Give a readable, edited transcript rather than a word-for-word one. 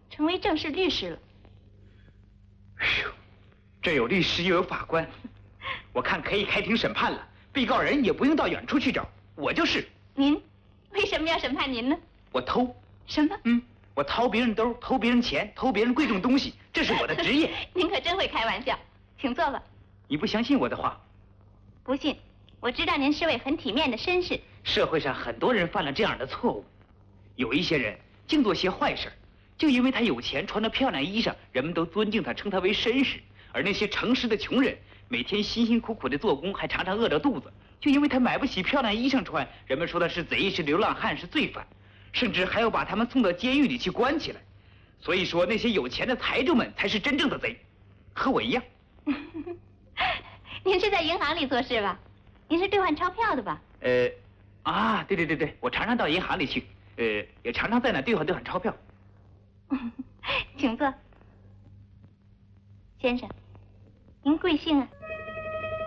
成为正式律师了。 哎呦，这有律师又有法官，我看可以开庭审判了。被告人也不用到远处去找，我就是。 您为什么要审判您呢？ 我偷。 什么？ 我掏别人兜，偷别人钱，偷别人贵重东西，这是我的职业。 您可真会开玩笑，请坐吧。 你不相信我的话？ 不信，我知道您是位很体面的绅士。 社会上很多人犯了这样的错误，有一些人净做些坏事，就因为他有钱，穿着漂亮衣裳，人们都尊敬他，称他为绅士。而那些诚实的穷人，每天辛辛苦苦的做工，还常常饿着肚子，就因为他买不起漂亮衣裳穿，人们说他是贼，是流浪汉，是罪犯，甚至还要把他们送到监狱里去关起来。所以说，那些有钱的财主们才是真正的贼，和我一样。 您是在银行里做事吧？您是兑换钞票的吧？ 对，我常常到银行里去，也常常在那兑换钞票。 请坐。先生，您贵姓啊？